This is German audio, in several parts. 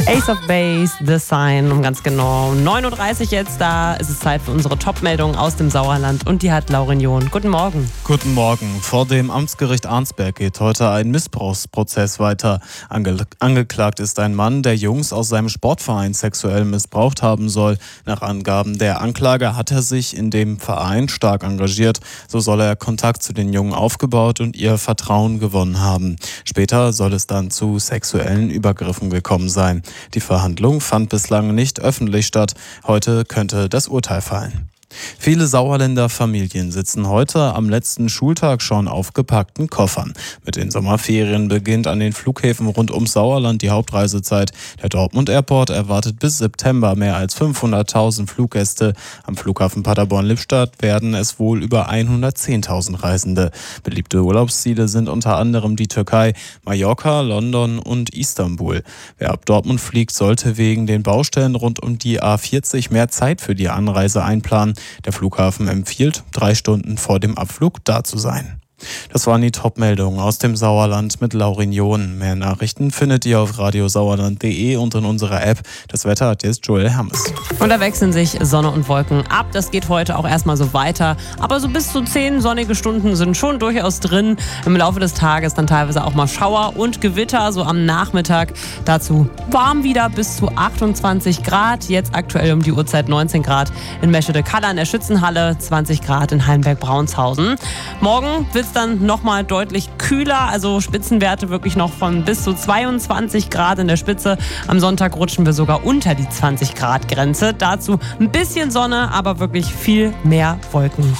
Ace of Base, The Sign, um ganz genau 9.30 Uhr jetzt. Da ist es Zeit für unsere Top-Meldung aus dem Sauerland und die hat Laurin John. Guten Morgen. Guten Morgen. Vor dem Amtsgericht Arnsberg geht heute ein Missbrauchsprozess weiter. Angeklagt ist ein Mann, der Jungs aus seinem Sportverein sexuell missbraucht haben soll. Nach Angaben der Anklage hat er sich in dem Verein stark engagiert. So soll er Kontakt zu den Jungen aufgebaut und ihr Vertrauen gewonnen haben. Später soll es dann zu sexuellen Übergriffen gekommen sein. Die Verhandlung fand bislang nicht öffentlich statt. Heute könnte das Urteil fallen. Viele Sauerländer Familien sitzen heute am letzten Schultag schon auf gepackten Koffern. Mit den Sommerferien beginnt an den Flughäfen rund ums Sauerland die Hauptreisezeit. Der Dortmund Airport erwartet bis September mehr als 500.000 Fluggäste. Am Flughafen Paderborn-Lippstadt werden es wohl über 110.000 Reisende. Beliebte Urlaubsziele sind unter anderem die Türkei, Mallorca, London und Istanbul. Wer ab Dortmund fliegt, sollte wegen den Baustellen rund um die A40 mehr Zeit für die Anreise einplanen. Der Flughafen empfiehlt, 3 Stunden vor dem Abflug da zu sein. Das waren die Top-Meldungen aus dem Sauerland mit Laurin John. Mehr Nachrichten findet ihr auf radiosauerland.de und in unserer App. Das Wetter hat jetzt Joel Hermes. Und da wechseln sich Sonne und Wolken ab. Das geht heute auch erstmal so weiter. Aber so bis zu 10 sonnige Stunden sind schon durchaus drin. Im Laufe des Tages dann teilweise auch mal Schauer und Gewitter, so am Nachmittag. Dazu warm wieder bis zu 28 Grad. Jetzt aktuell um die Uhrzeit 19 Grad in Meschede-Kalla in der Schützenhalle, 20 Grad in Heinsberg-Braunshausen. Morgen wird es dann nochmal deutlich kühler, also Spitzenwerte wirklich noch von bis zu 22 Grad in der Spitze. Am Sonntag rutschen wir sogar unter die 20 Grad Grenze. Dazu ein bisschen Sonne, aber wirklich viel mehr Wolken.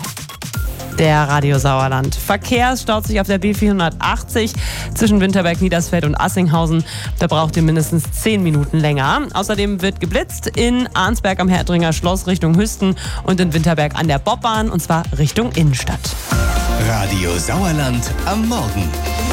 Der Radio Sauerland. Verkehr staut sich auf der B480 zwischen Winterberg, Niedersfeld und Assinghausen. Da braucht ihr mindestens 10 Minuten länger. Außerdem wird geblitzt in Arnsberg am Herdringer Schloss Richtung Hüsten und in Winterberg an der Bobbahn und zwar Richtung Innenstadt. Radio Sauerland am Morgen.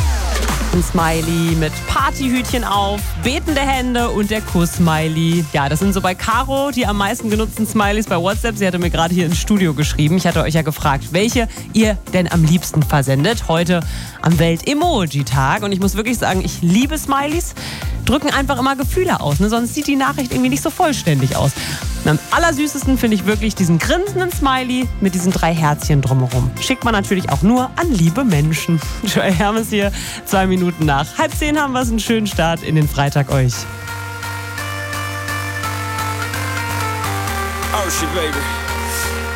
Ein Smiley mit Partyhütchen auf, betende Hände und der Kuss-Smiley. Ja, das sind so bei Caro die am meisten genutzten Smileys bei WhatsApp. Sie hatte mir gerade hier ins Studio geschrieben. Ich hatte euch ja gefragt, welche ihr denn am liebsten versendet. Heute am Welt-Emoji-Tag. Und ich muss wirklich sagen, ich liebe Smileys. Drücken einfach immer Gefühle aus, ne? Sonst sieht die Nachricht irgendwie nicht so vollständig aus. Und am allersüßesten finde ich wirklich diesen grinsenden Smiley mit diesen 3 Herzchen drumherum. Schickt man natürlich auch nur an liebe Menschen. Joel Hermes hier, 2 Minuten nach 9:30 haben wir es. Einen schönen Start in den Freitag euch. Oh shit, baby.